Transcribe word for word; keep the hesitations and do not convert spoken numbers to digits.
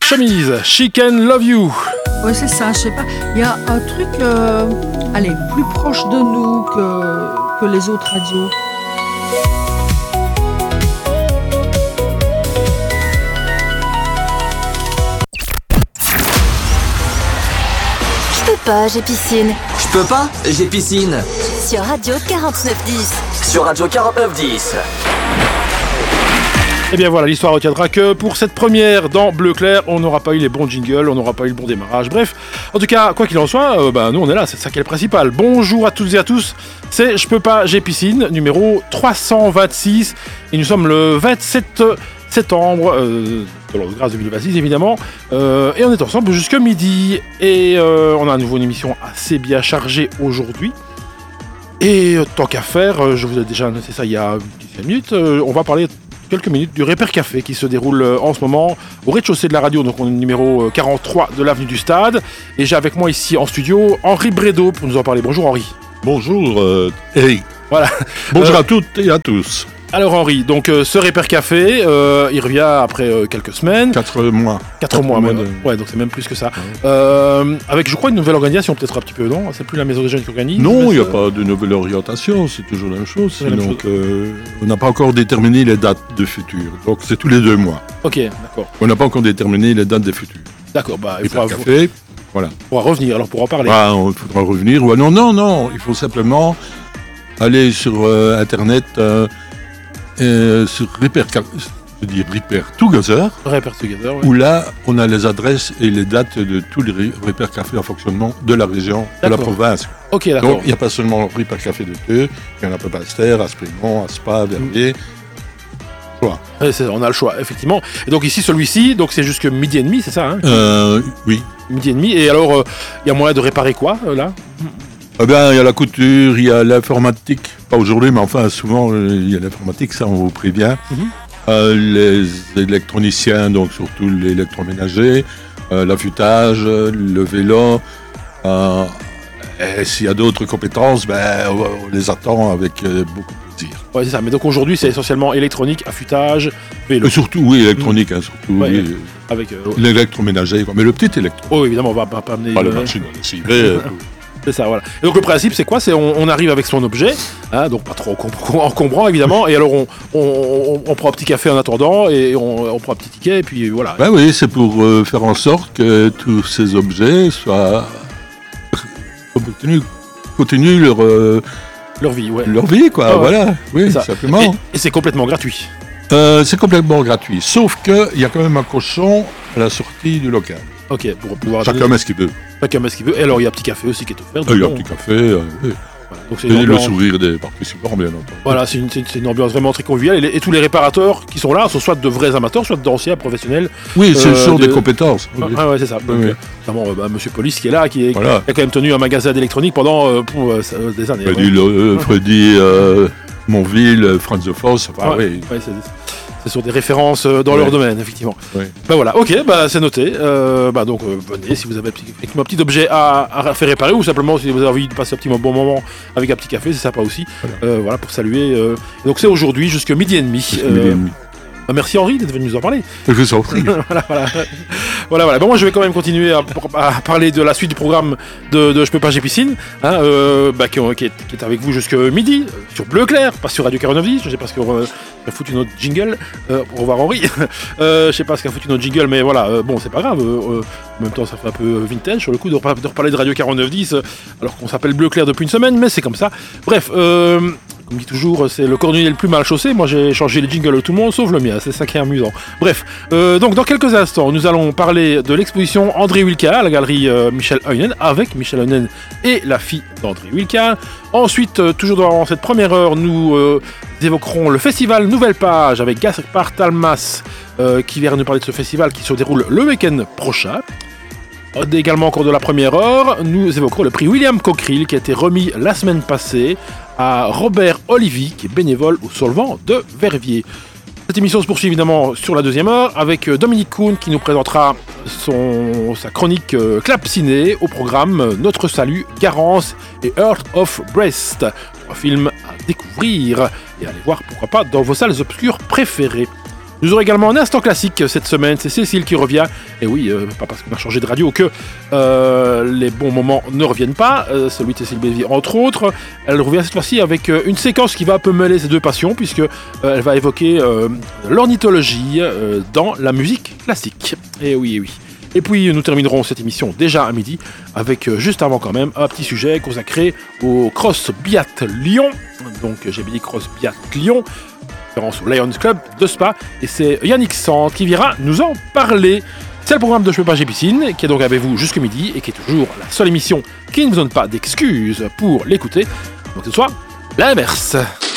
Chemise, She Can Love You. Ouais, c'est ça, je sais pas. Il y a un truc, euh, allez, plus proche de nous que, que les autres radios. Je peux pas, j'ai piscine. Je peux pas, j'ai piscine. Sur Radio quarante-neuf dix. Sur Radio quarante-neuf dix. Et bien voilà, l'histoire retiendra que pour cette première dans Bleu Clair, on n'aura pas eu les bons jingles, on n'aura pas eu le bon démarrage. Bref, en tout cas, quoi qu'il en soit, euh, bah, nous on est là, c'est ça qui est le principal. Bonjour à toutes et à tous, c'est Je peux pas, j'ai piscine, numéro trois cent vingt-six. Et nous sommes le vingt-sept septembre, euh, de l'ordre de grâce deux mille vingt-six évidemment. Euh, et on est ensemble jusqu'à midi. Et euh, on a à nouveau une émission assez bien chargée aujourd'hui. Et euh, tant qu'à faire, euh, je vous ai déjà annoncé ça il y a dix minutes, euh, on va parler quelques minutes du Repair Café qui se déroule en ce moment au rez-de-chaussée de la radio, donc on est numéro quarante-trois de l'avenue du Stade. Et j'ai avec moi ici en studio Henri Brédo pour nous en parler. Bonjour Henri. Bonjour euh, Eric. Voilà. Bonjour euh, à toutes et à tous. Alors Henri, donc euh, ce Repair Café, euh, il revient après euh, quelques semaines. Quatre mois. Quatre, Quatre mois, mois même. De... Ouais, donc c'est même plus que ça. Ouais. Euh, avec, je crois, une nouvelle organisation peut-être un petit peu, non ? C'est plus la Maison des Jeunes qui organise ? Non, il n'y a pas de nouvelle orientation, c'est toujours la même chose. C'est la même donc, chose. Euh, on n'a pas encore déterminé les dates de futur. Donc c'est tous les deux mois. Ok, d'accord. On n'a pas encore déterminé les dates des futurs. D'accord, bah il faudra faudra café, voilà. On pourra revenir alors pour en parler. Ah, il faudra revenir. Ouais, non, non, non, il faut simplement aller sur euh, Internet. Euh, Euh, sur Repair, je dis Repair Together, Repair Together, ouais. Où là, on a les adresses et les dates de tous les Repair Cafés en fonctionnement de la région, d'accord. de la province. Ok, d'accord. Donc, il n'y a pas seulement Repair Café de Teux, il y en a à Pasteur, à Sprimont, à Spa, Verviers. Mmh. Choix. Ouais, c'est, on a le choix, effectivement. Et donc ici, celui-ci, donc c'est jusque midi et demi, c'est ça hein euh, Oui. Midi et demi. Et alors, il euh, y a moyen de réparer quoi, euh, là Eh bien, il y a la couture, il y a l'informatique, pas aujourd'hui, mais enfin, souvent, il y a l'informatique, ça, on vous prévient. Mm-hmm. Euh, les électroniciens, donc surtout l'électroménager, euh, l'affûtage, le vélo. Euh, et s'il y a d'autres compétences, ben, on les attend avec euh, beaucoup de plaisir. Ouais, c'est ça. Mais donc aujourd'hui, c'est essentiellement électronique, affûtage, vélo. Et surtout, oui, électronique, mmh. hein, surtout. Ouais, oui. Avec euh, l'électroménager, quoi. Mais le petit électro. Oh, évidemment, on va pas, pas amener. Pas le... le machine à lessiver. C'est ça, voilà. Et donc le principe, c'est quoi ? C'est on, on arrive avec son objet, hein, donc pas trop encombrant évidemment, et alors on, on, on, on prend un petit café en attendant, et on, on prend un petit ticket, et puis voilà. Ben oui, c'est pour euh, faire en sorte que tous ces objets soient continuent, continuent leur euh, leur vie, ouais. Leur vie, quoi. Ah, ouais. Voilà, oui, simplement. Et, et c'est complètement gratuit. Euh, c'est complètement gratuit, sauf que il y a quand même un cochon à la sortie du local. Ok, pour pouvoir. Chacun met ce qu'il veut. Chacun met ce qu'il veut. Et alors, il y a un petit café aussi qui est offert. Il y a un petit café. Euh, oui. Voilà. Donc, c'est et ambiance... le sourire des participants, bien entendu. Voilà, c'est une, c'est, une, c'est une ambiance vraiment très conviviale. Et, les, et tous les réparateurs qui sont là sont soit de vrais amateurs, soit d'anciens professionnels. Oui, ce euh, sont de... des compétences. Ah, oui. ah ouais, c'est ça. Donc, oui. euh, notamment, euh, bah, Monsieur Police qui est là, qui, est, voilà. qui a quand même tenu un magasin d'électronique pendant euh, pour, euh, des années. Freddy, ouais. le, Freddy euh, Monville, Franz de Foss, enfin, ouais, oui. Ouais, c'est, c'est sur des références dans ouais. leur domaine, effectivement. Ouais. Ben voilà, ok, bah, c'est noté. Euh, bah, donc euh, venez si vous avez un petit, un petit objet à, à faire réparer ou simplement si vous avez envie de passer un petit bon moment avec un petit café, c'est sympa aussi. Voilà, euh, voilà pour saluer. Euh, donc c'est aujourd'hui jusqu'à midi et demi. Jusqu'à euh, midi et demi. Bah, merci Henri d'être venu nous en parler. Je vous en prie. voilà, voilà. voilà, voilà. Bon, moi je vais quand même continuer à, à parler de la suite du programme de, de Je peux pas, j'ai piscine, hein, euh, bah, qui, qui, est, qui est avec vous jusqu'à midi sur Bleu Clair, pas sur Radio quarante-neuf dix. Je sais pas ce qu'on va foutre une autre jingle. Euh, au revoir Henri. euh, je sais pas ce qu'a foutu une autre jingle, mais voilà. Euh, bon, c'est pas grave. Euh, en même temps, ça fait un peu vintage sur le coup de, de reparler de Radio quarante-neuf dix, alors qu'on s'appelle Bleu Clair depuis une semaine, mais c'est comme ça. Bref. Euh, Comme dit toujours, c'est le cordonnier le plus mal chaussé. Moi, j'ai changé les jingles de tout le monde, sauf le mien. C'est ça qui est amusant. Bref, euh, donc dans quelques instants, nous allons parler de l'exposition André Wilka à la galerie euh, Michel Heunen, avec Michel Heunen et la fille d'André Wilka. Ensuite, euh, toujours dans cette première heure, nous euh, évoquerons le festival Nouvelle Page avec Gaspard Talmas, euh, qui vient nous parler de ce festival qui se déroule le week-end prochain. Également au cours de la première heure, nous évoquerons le prix William Cockerill qui a été remis la semaine passée à Robert Olivier, qui est bénévole au Solvant de Verviers. Cette émission se poursuit évidemment sur la deuxième heure avec Dominique Kuhn qui nous présentera son, sa chronique euh, Clap Ciné au programme Notre Salut, Garance et Earth of Brest. Un film à découvrir et à aller voir pourquoi pas dans vos salles obscures préférées. Nous aurons également un instant classique cette semaine, c'est Cécile qui revient. Et oui, euh, pas parce qu'on a changé de radio que euh, les bons moments ne reviennent pas, euh, celui de Cécile Bévy entre autres. Elle revient cette fois-ci avec euh, une séquence qui va un peu mêler ces deux passions, puisque euh, elle va évoquer euh, l'ornithologie euh, dans la musique classique. Et oui, et oui. Et puis nous terminerons cette émission déjà à midi avec euh, juste avant quand même un petit sujet consacré au Cross Biathlon. Donc j'ai dit Cross Biathlon, référence au Lions Club de Spa, et c'est Yannick Sand qui viendra nous en parler. C'est le programme de Je peux pas, j'ai piscine qui est donc avec vous jusque midi et qui est toujours la seule émission qui ne vous donne pas d'excuses pour l'écouter. Donc ce soir, l'inverse.